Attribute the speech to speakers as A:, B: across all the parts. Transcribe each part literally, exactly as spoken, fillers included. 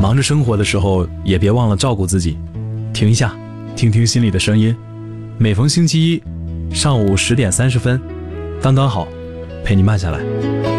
A: 忙着生活的时候，也别忘了照顾自己。停一下，听听心里的声音。每逢星期一上午十点三十分，刚刚好，陪你慢下来。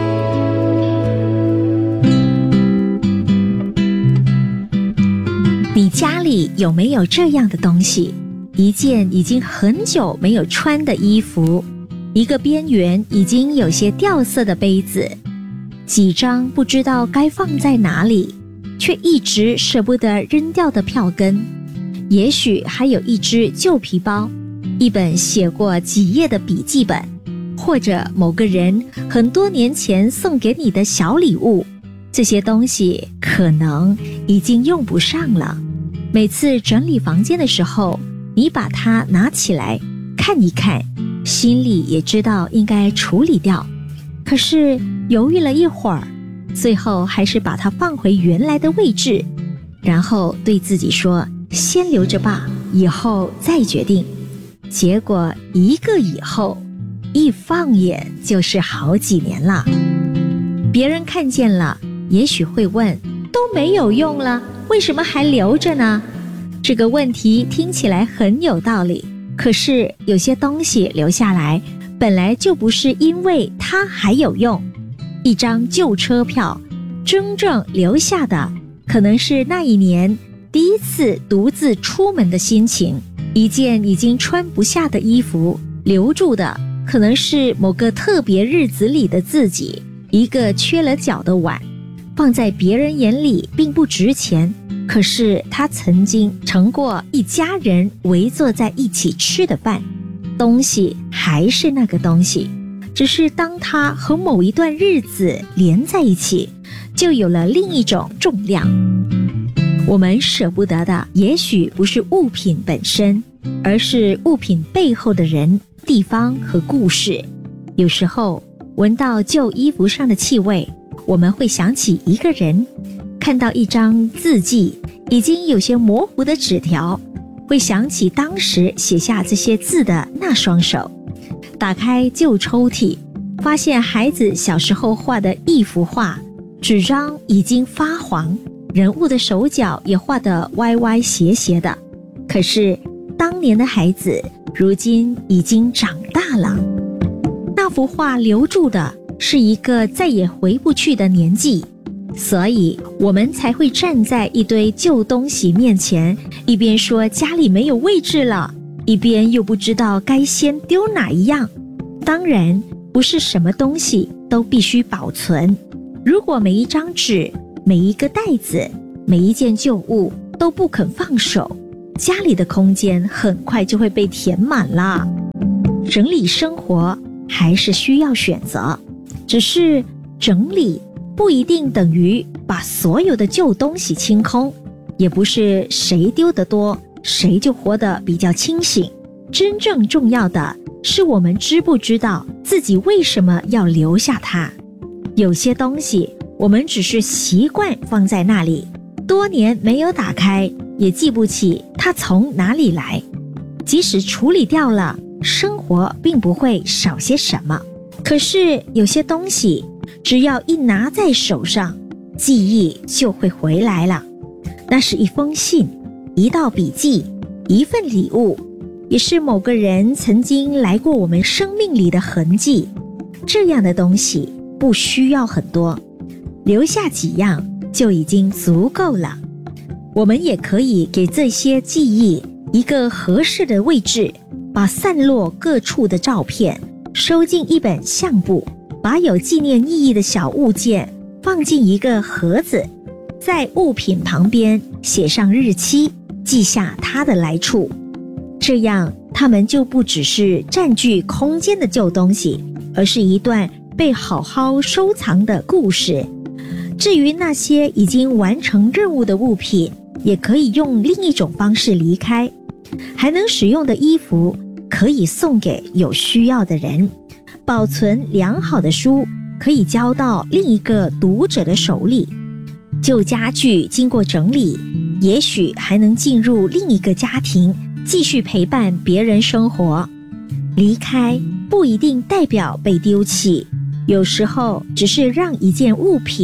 B: 你家里有没有这样的东西？一件已经很久没有穿的衣服，一个边缘已经有些掉色的杯子，几张不知道该放在哪里，却一直舍不得扔掉的票根，也许还有一只旧皮包，一本写过几页的笔记本，或者某个人很多年前送给你的小礼物。这些东西可能已经用不上了。每次整理房间的时候，你把它拿起来看一看，心里也知道应该处理掉，可是犹豫了一会儿，最后还是把它放回原来的位置，然后对自己说，先留着吧，以后再决定。结果一个以后，一放眼就是好几年了。别人看见了，也许会问，都没有用了，为什么还留着呢？这个问题听起来很有道理，可是有些东西留下来，本来就不是因为它还有用。一张旧车票，真正留下的可能是那一年第一次独自出门的心情；一件已经穿不下的衣服，留住的可能是某个特别日子里的自己；一个缺了角的碗，放在别人眼里并不值钱，可是它曾经成过一家人围坐在一起吃的饭。东西还是那个东西，只是当它和某一段日子连在一起，就有了另一种重量。我们舍不得的也许不是物品本身，而是物品背后的人、地方和故事。有时候闻到旧衣服上的气味，我们会想起一个人；看到一张字迹已经有些模糊的纸条，会想起当时写下这些字的那双手。打开旧抽屉，发现孩子小时候画的一幅画，纸张已经发黄，人物的手脚也画得歪歪斜斜的。可是当年的孩子如今已经长大了，那幅画留住的是一个再也回不去的年纪，所以我们才会站在一堆旧东西面前，一边说家里没有位置了，一边又不知道该先丢哪一样。当然，不是什么东西都必须保存。如果每一张纸、每一个袋子、每一件旧物都不肯放手，家里的空间很快就会被填满了。整理生活还是需要选择，只是整理不一定等于把所有的旧东西清空，也不是谁丢得多，谁就活得比较清醒。真正重要的是我们知不知道自己为什么要留下它。有些东西我们只是习惯放在那里，多年没有打开，也记不起它从哪里来。即使处理掉了，生活并不会少些什么。可是有些东西只要一拿在手上，记忆就会回来了。那是一封信，一道笔记，一份礼物，也是某个人曾经来过我们生命里的痕迹。这样的东西不需要很多，留下几样就已经足够了。我们也可以给这些记忆一个合适的位置，把散落各处的照片收进一本相簿，把有纪念意义的小物件放进一个盒子，在物品旁边写上日期，记下它的来处。这样它们就不只是占据空间的旧东西，而是一段被好好收藏的故事。至于那些已经完成任务的物品，也可以用另一种方式离开。还能使用的衣服可以送给有需要的人，保存良好的书可以交到另一个读者的手里。旧家具经过整理，也许还能进入另一个家庭，继续陪伴别人生活。离开不一定代表被丢弃，有时候只是让一件物品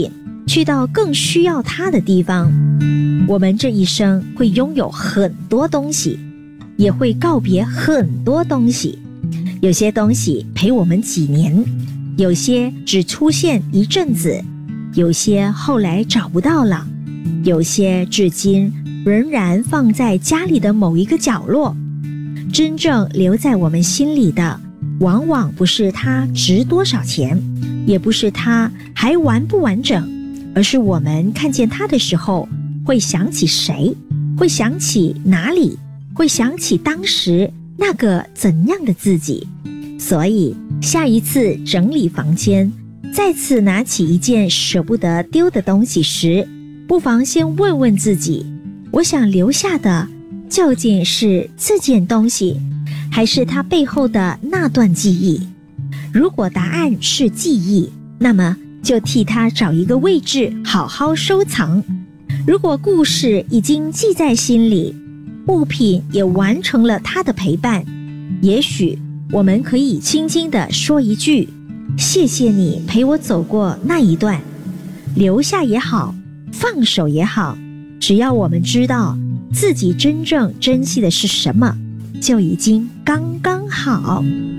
B: 去到更需要它的地方。我们这一生会拥有很多东西，也会告别很多东西。有些东西陪我们几年，有些只出现一阵子，有些后来找不到了，有些至今仍然放在家里的某一个角落。真正留在我们心里的，往往不是它值多少钱，也不是它还完不完整，而是我们看见它的时候，会想起谁，会想起哪里，会想起当时那个怎样的自己。所以下一次整理房间，再次拿起一件舍不得丢的东西时，不妨先问问自己，我想留下的究竟是这件东西，还是它背后的那段记忆？如果答案是记忆，那么就替它找一个位置好好收藏。如果故事已经记在心里，物品也完成了它的陪伴，也许我们可以轻轻地说一句，谢谢你陪我走过那一段。留下也好，放手也好，只要我们知道自己真正珍惜的是什么，就已经刚刚好。